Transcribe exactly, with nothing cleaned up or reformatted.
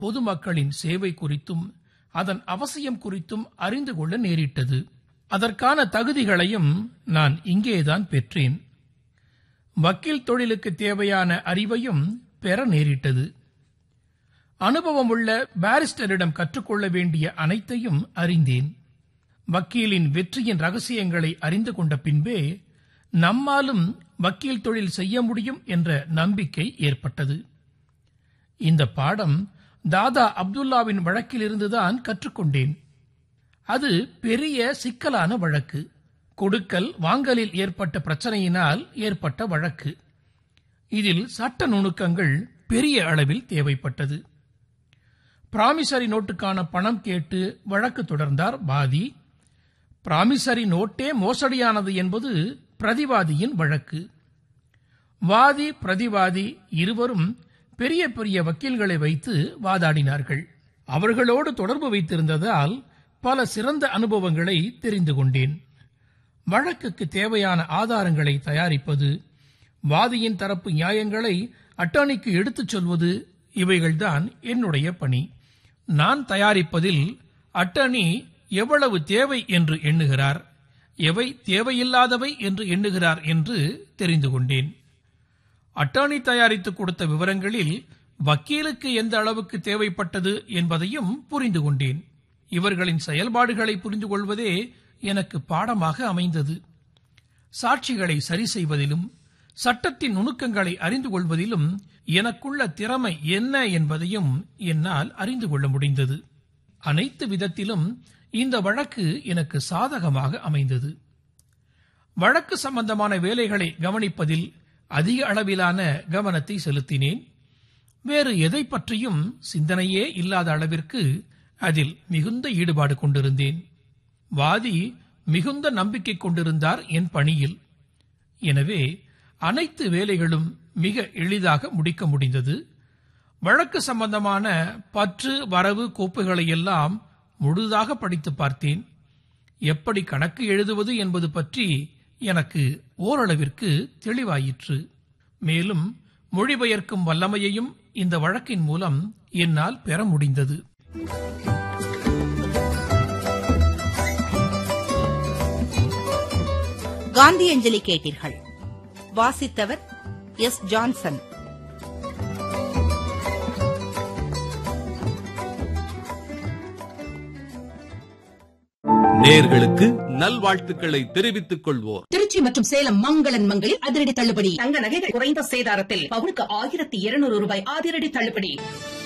பொதுமக்களின் சேவை குறித்தும் அதன் அவசியம் குறித்தும் அறிந்து கொள்ள நேரிட்டது. அதற்கான தகுதிகளையும் நான் இங்கேதான் பெற்றேன். வக்கீல் தொழிலுக்கு தேவையான அறிவையும் பெற நேரிட்டது. அனுபவமுள்ள பாரிஸ்டரிடம் கற்றுக்கொள்ள வேண்டிய அனைத்தையும் அறிந்தேன். வக்கீலின் வெற்றியின் ரகசியங்களை அறிந்து கொண்ட பின்பே நம்மாலும் வக்கீல் தொழில் செய்ய முடியும் என்ற நம்பிக்கை ஏற்பட்டது. இந்த பாடம் தாதா அப்துல்லாவின் வழக்கிலிருந்துதான் கற்றுக்கொண்டேன். அது பெரிய சிக்கலான வழக்கு. கொடுக்கல் வாங்கலில் ஏற்பட்ட பிரச்சனையினால் ஏற்பட்ட வழக்கு. இதில் சட்ட நுணுக்கங்கள் பெரிய அளவில் தேவைப்பட்டது. பிராமிசரி நோட்டுக்கான பணம் கேட்டு வழக்கு தொடர்ந்தார் வாதி. பிராமிசரி நோட்டே மோசடியானது என்பது பிரதிவாதியின் வழக்கு. வாதி பிரதிவாதி இருவரும் பெரிய பெரிய வக்கீல்களை வைத்து வாதாடினார்கள். அவர்களோடு தொடர்பு வைத்திருந்ததால் பல சிறந்த அனுபவங்களை தெரிந்து கொண்டேன். வழக்குக்கு தேவையான ஆதாரங்களை தயாரிப்பது, வாதியின் தரப்பு நியாயங்களை அட்டர்னிக்கு எடுத்துச் சொல்வது, இவைகள்தான் என்னுடைய பணி. நான் தயாரிப்பதில் அட்டர்னி எவ்வளவு தேவை என்று எண்ணுகிறார், எவை தேவையில்லாதவை என்று எண்ணுகிறார் என்று தெரிந்து கொண்டேன். அட்டர்னி தயாரித்து கொடுத்த விவரங்களில் வக்கீலுக்கு எந்த அளவுக்கு தேவைப்பட்டது என்பதையும் புரிந்து கொண்டேன். இவர்களின் செயல்பாடுகளை புரிந்து கொள்வதே எனக்கு பாடமாக அமைந்தது. சாட்சிகளை சரி செய்வதிலும் சட்டத்தின் நுணுக்கங்களை அறிந்து கொள்வதிலும் எனக்குள்ள திறமை என்ன என்பதையும் என்னால் அறிந்து கொள்ள முடிந்தது. அனைத்து விதத்திலும் இந்த வழக்கு எனக்கு சாதகமாக அமைந்தது. வழக்கு சம்பந்தமான வேலைகளை கவனிப்பதில் அதிக அளவிலான கவனத்தை செலுத்தினேன். வேறு எதை பற்றியும் சிந்தனையே இல்லாத அளவிற்கு அதில் மிகுந்த ஈடுபாடு கொண்டிருந்தேன். வாதி மிகுந்த நம்பிக்கை கொண்டிருந்தார் என் பணியில். எனவே அனைத்து வேலைகளும் மிக எளிதாக முடிக்க முடிந்தது. வழக்கு சம்பந்தமான பற்று வரவு கோப்புகளை எல்லாம் முழுதாக படித்து பார்த்தேன். எப்படி கணக்கு எழுதுவது என்பது பற்றி எனக்கு ஓரளவிற்கு தெளிவாயிற்று. மேலும் மொழிபெயர்க்கும் வல்லமையையும் இந்த வழக்கின் மூலம் என்னால் பெற முடிந்தது. காந்தியஞ்சலி கேட்டீர்கள். வாசித்தவர் எஸ். ஜான்சன். நேயர்களுக்கு நல்வாழ்த்துக்களை தெரிவித்துக் கொள்வோர். திருச்சி மற்றும் சேலம் மங்களன் மங்களில் அதிரடி தள்ளுபடி. தங்க நகைகள் குறைந்த சேதாரத்தில் பவுனுக்கு ஆயிரத்தி இருநூறு ரூபாய் அதிரடி தள்ளுபடி.